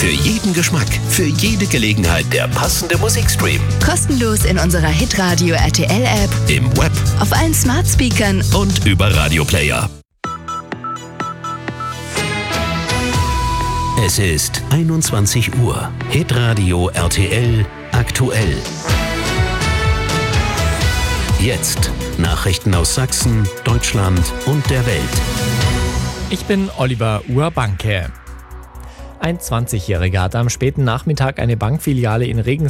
Für jeden Geschmack, für jede Gelegenheit der passende Musikstream. Kostenlos in unserer Hitradio RTL App, Im Web auf allen Smart Speakern und über Radioplayer. Es ist 21 Uhr. Hitradio RTL aktuell. Jetzt Nachrichten aus Sachsen, Deutschland und der Welt. Ich bin Oliver Urbanke. Ein 20-Jähriger hat am späten Nachmittag eine Bankfiliale in Regensburg